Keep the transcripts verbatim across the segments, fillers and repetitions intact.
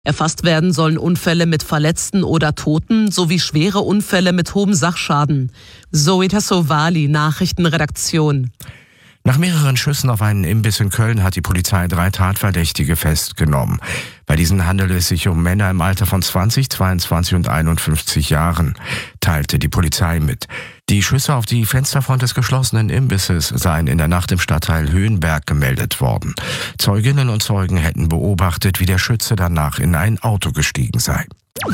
Erfasst werden sollen Unfälle mit Verletzten oder Toten sowie schwere Unfälle mit hohem Sachschaden. Zoe Tassovali, Nachrichtenredaktion. Nach mehreren Schüssen auf einen Imbiss in Köln hat die Polizei drei Tatverdächtige festgenommen. Bei diesen handelt es sich um Männer im Alter von zwanzig, zweiundzwanzig und einundfünfzig Jahren, teilte die Polizei mit. Die Schüsse auf die Fensterfront des geschlossenen Imbisses seien in der Nacht im Stadtteil Höhenberg gemeldet worden. Zeuginnen und Zeugen hätten beobachtet, wie der Schütze danach in ein Auto gestiegen sei.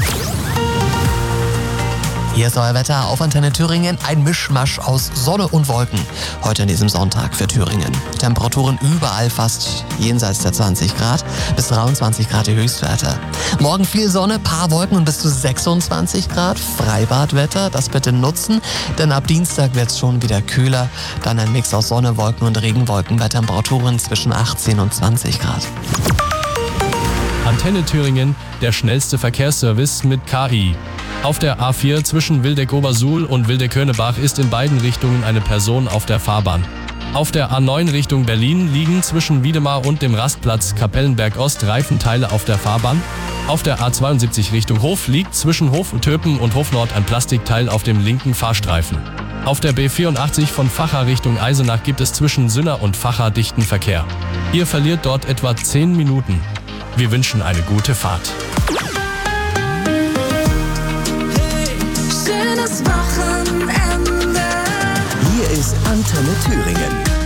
Hier ist euer Wetter auf Antenne Thüringen. Ein Mischmasch aus Sonne und Wolken. Heute an diesem Sonntag für Thüringen. Temperaturen überall fast jenseits der zwanzig Grad. Bis dreiundzwanzig Grad die Höchstwerte. Morgen viel Sonne, paar Wolken und bis zu sechsundzwanzig Grad. Freibadwetter, das bitte nutzen. Denn ab Dienstag wird es schon wieder kühler. Dann ein Mix aus Sonne, Wolken und Regenwolken bei Temperaturen zwischen achtzehn und zwanzig Grad. Antenne Thüringen, der schnellste Verkehrsservice mit K I. Auf der A vier zwischen Wildeck-Obersuhl und Wildeck-Hönebach ist in beiden Richtungen eine Person auf der Fahrbahn. Auf der A neun Richtung Berlin liegen zwischen Wiedemar und dem Rastplatz Kapellenberg-Ost Reifenteile auf der Fahrbahn. Auf der A zweiundsiebzig Richtung Hof liegt zwischen Hof-Töpen und Hof-Nord ein Plastikteil auf dem linken Fahrstreifen. Auf der B vierundachtzig von Vacha Richtung Eisenach gibt es zwischen Sünner und Vacha dichten Verkehr. Ihr verliert dort etwa zehn Minuten. Wir wünschen eine gute Fahrt. Wochenende. Hier ist Antenne Thüringen.